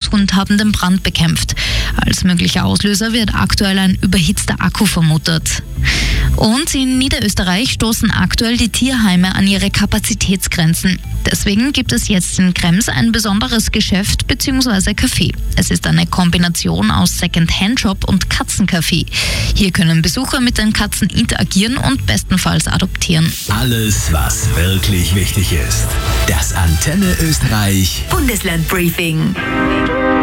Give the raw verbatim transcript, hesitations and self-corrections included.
Schafhund haben den Brand bekämpft. Als möglicher Auslöser wird aktuell ein überhitzter Akku vermutet. Und in Niederösterreich stoßen aktuell die Tierheime an ihre Kapazitätsgrenzen. Deswegen gibt es jetzt in Krems ein besonderes Geschäft bzw. Café. Es ist eine Kombination aus Second-Hand-Shop und Katzencafé. Hier können Besucher mit den Katzen interagieren und bestenfalls adoptieren. Alles, was wirklich wichtig ist. Das Antenne Österreich Bundesland Briefing.